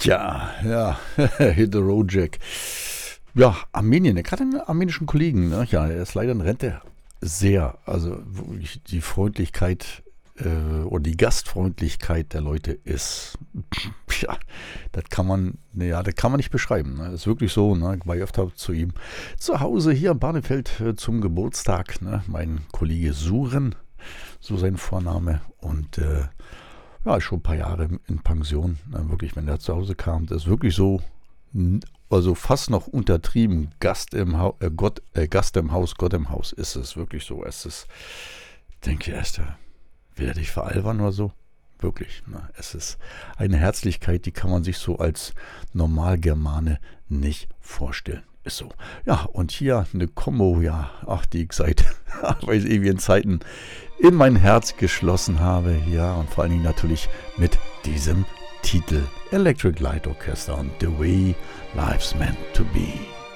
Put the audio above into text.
Tja, ja, Hit the Road Jack. Ja, Armenien, gerade einen armenischen Kollegen, ne? Ja, er ist leider in Rente. Sehr, also wirklich die Freundlichkeit oder die Gastfreundlichkeit der Leute ist, ja, das kann man nicht beschreiben. Ne? Ist wirklich so, ne? Ich war öfter zu ihm zu Hause hier am Barneveld zum Geburtstag, ne? Mein Kollege Suren, so sein Vorname, und ja, ist schon ein paar Jahre in Pension. Wirklich, wenn er zu Hause kam, das ist wirklich so, also fast noch untertrieben. Gast im Haus, Gott im Haus, ist es wirklich so. Es ist, denke ich erst, will er dich veralbern oder so? Wirklich, ne? Es ist eine Herzlichkeit, die kann man sich so als Normalgermane nicht vorstellen. Ist so. Ja, und hier eine Kombo, ja, ach, die ich seit weiß ewigen Zeiten in mein Herz geschlossen habe. Ja, und vor allen Dingen natürlich mit diesem Titel Electric Light Orchestra und The Way Life's Meant to Be.